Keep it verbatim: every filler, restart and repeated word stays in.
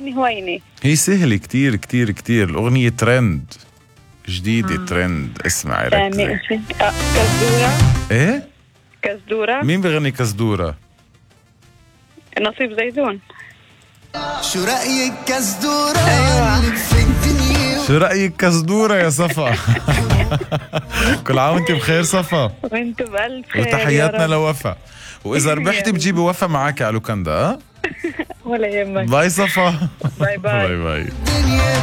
هويني هويني. هي سهلة كتير كتير كتير. الأغنية ترند جديدة. مم. ترند. اسمعي ركزي. آه كزدورة. ايه كزدورة. مين بغني كزدورة؟ نصيب زيدون. شو رأيك كزدورة؟ أيوة. شو رأيك كزدورة يا صفا؟ كل عام وانت بخير صفا. وانتم بألف خير. وتحياتنا لوفا. وإذا ربحتي بتجيبي وفا معك على لوكاندا. ولا يهمك. باي صفا. باي باي. باي باي.